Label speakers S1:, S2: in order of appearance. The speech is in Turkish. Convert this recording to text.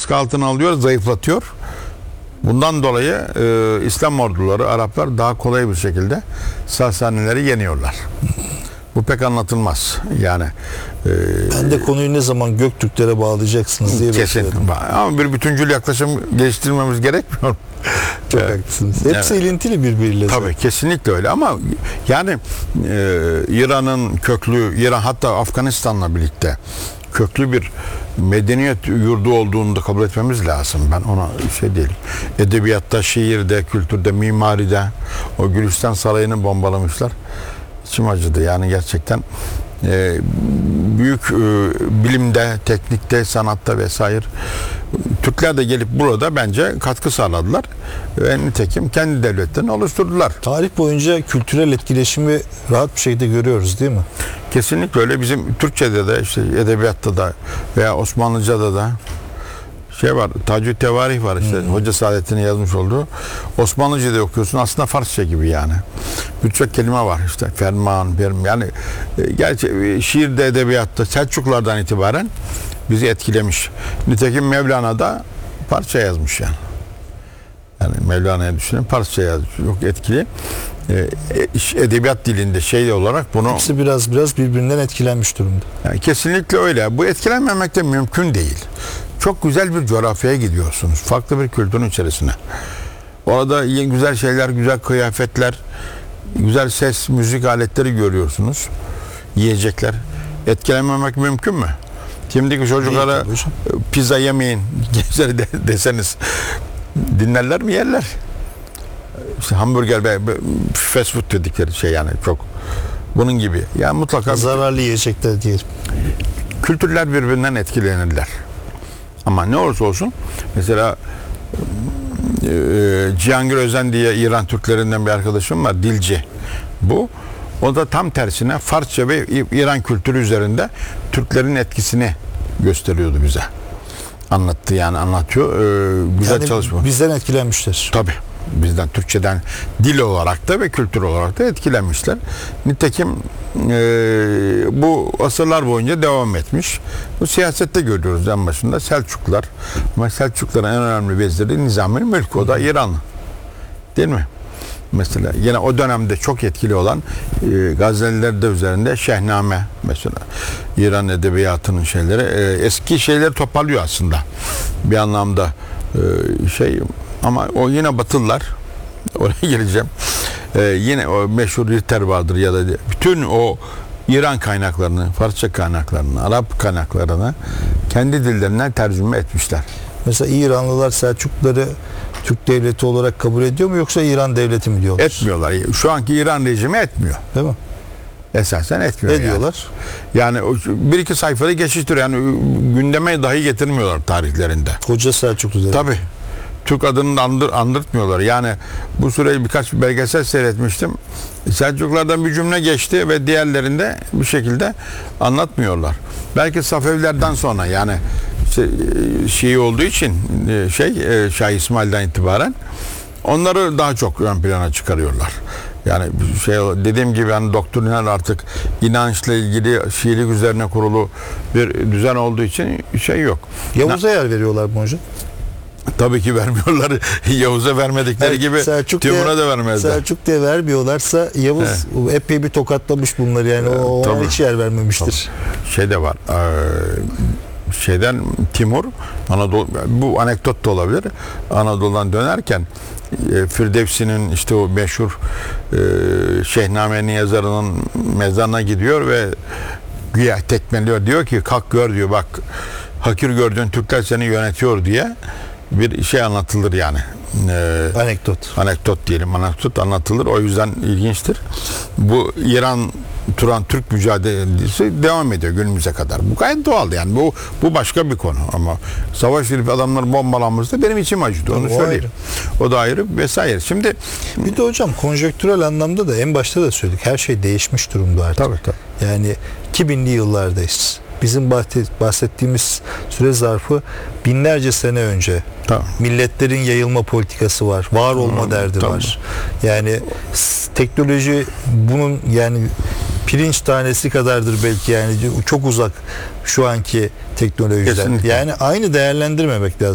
S1: baskı altına alıyor, zayıflatıyor. Bundan dolayı İslam orduları, Araplar daha kolay bir şekilde Sasanileri yeniyorlar. Bu pek anlatılmaz. Yani
S2: ben de konuyu ne zaman Göktürklere bağlayacaksınız diye bekliyorum.
S1: Ama bir bütüncül yaklaşım geliştirmemiz gerekmiyor mu?
S2: Çok haklısınız. Hepsi ilintili birbiriyle.
S1: Tabii kesinlikle öyle ama yani İran'ın köklü, İran hatta Afganistan'la birlikte köklü bir medeniyet yurdu olduğunu da kabul etmemiz lazım. Ben ona şey değilim. Edebiyatta, şiirde, kültürde, mimaride o Gülistan Sarayı'nı bombalamışlar. İçim acıdı yani gerçekten. Büyük bilimde, teknikte, sanatta vesaire Türkler de gelip burada bence katkı sağladılar ve nitekim kendi devletlerini oluşturdular.
S2: Tarih boyunca kültürel etkileşimi rahat bir şekilde görüyoruz değil mi?
S1: Kesinlikle öyle. Bizim Türkçe'de de işte edebiyatta da veya Osmanlıca'da da şey var, Tacü Tevarih var işte. Hoca Saadettin'in yazmış olduğu. Osmanlıca'da okuyorsun aslında Farsça gibi yani. Birçok kelime var işte. Ferman, yani gerçi şiirde, edebiyatta Selçuklulardan itibaren bizi etkilemiş. Nitekim Mevlana da Farsça yazmış yani. Yani Mevlana'ya düşünün Farsça yazmış. Çok etkili. Edebiyat dilinde şey olarak bunu...
S2: Hepsi biraz birbirinden etkilenmiş durumda.
S1: Yani kesinlikle öyle. Bu etkilenmemek de mümkün değil. Çok güzel bir coğrafyaya gidiyorsunuz. Farklı bir kültürün içerisine. Orada güzel şeyler, güzel kıyafetler, güzel ses, müzik aletleri görüyorsunuz. Yiyecekler. Etkilenmemek mümkün mü? Şimdiki çocuklara pizza yemeyin gençleri deseniz dinlerler mi? Yerler. İşte hamburger ve fast food dedikleri şey yani çok bunun gibi. Yani mutlaka
S2: zararlı yiyecekler diyelim.
S1: Kültürler birbirinden etkilenirler. Ama ne olursa olsun mesela Cihangir Özen diye İran Türklerinden bir arkadaşım var, dilci. Bu. O da tam tersine Farsça ve İran kültürü üzerinde Türklerin etkisini gösteriyordu bize. Anlattı yani anlatıyor. Güzel
S2: yani
S1: çalışma.
S2: Bizden etkilenmişler.
S1: Tabii. Bizden Türkçeden dil olarak da ve kültür olarak da etkilenmişler. Nitekim bu asırlar boyunca devam etmiş. Bu siyasette görüyoruz en başında Selçuklular. Ama Selçukluların en önemli veziri Nizami Mülk. O da İranlı. Değil mi? Mesela yine o dönemde çok etkili olan Gazneliler de üzerinde Şehname mesela İran edebiyatının şeyleri eski şeyleri toparlıyor aslında bir anlamda şey ama o yine Batılılar oraya geleceğim yine o meşhur Ritter vardır ya da bütün o İran kaynaklarını, Farsça kaynaklarını, Arap kaynaklarını kendi dillerinden tercüme etmişler.
S2: Mesela İranlılar Selçukluları Türk devleti olarak kabul ediyor mu yoksa İran devleti mi diyorlar?
S1: Etmiyorlar. Şu anki İran rejimi etmiyor.
S2: Değil mi?
S1: Esasen etmiyor.
S2: Ne diyorlar?
S1: Yani bir iki sayfada geçiştiriyor. Yani gündeme dahi getirmiyorlar tarihlerinde.
S2: Koca Selçuklu dedi.
S1: Tabii. Türk adını andırtmıyorlar. Yani bu süreyi birkaç belgesel seyretmiştim. Selçuklulardan bir cümle geçti ve diğerlerinde bir şekilde anlatmıyorlar. Belki Safevilerden sonra yani Şii olduğu için Şah İsmail'den itibaren onları daha çok ön plana çıkarıyorlar. Yani dediğim gibi hani doktrinal artık inançla ilgili Şiilik üzerine kurulu bir düzen olduğu için şey yok.
S2: Yavuz'a yer veriyorlar mı hocam?
S1: Tabii ki vermiyorlar. Yavuz'a vermedikleri gibi Timur'a da vermezler.
S2: Selçuk diye vermiyorlarsa Yavuz epey bir tokatlamış bunları yani o hiç yer vermemiştir.
S1: Şey de var. Timur Anadolu, bu anekdot da olabilir. Anadolu'dan dönerken Firdevsi'nin işte o meşhur Şehname'nin yazarının mezarına gidiyor ve güya tekmeliyor. Diyor ki kalk gör diyor bak hakir gördüğün Türkler seni yönetiyor diye bir şey anlatılır yani. Anekdot diyelim. Anekdot anlatılır. O yüzden ilginçtir. Bu İran Turan Türk mücadelesi devam ediyor günümüze kadar. Bu gayet doğal yani. Bu başka bir konu ama savaş verip adamlar bombalanmıştı benim içim acıdı. Onu söyleyeyim. O da ayrı vesaire. Şimdi
S2: bir de hocam konjonktürel anlamda da en başta da söyledik. Her şey değişmiş durumda artık.
S1: Tabii.
S2: Yani 2000'li yıllardayız. Bizim bahsettiğimiz süre zarfı binlerce sene önce. Milletlerin yayılma politikası var. Var olma derdi var. Yani teknoloji bunun yani pirinç tanesi kadardır belki yani çok uzak şu anki teknolojiden. Kesinlikle. Yani aynı değerlendirmemek lazım.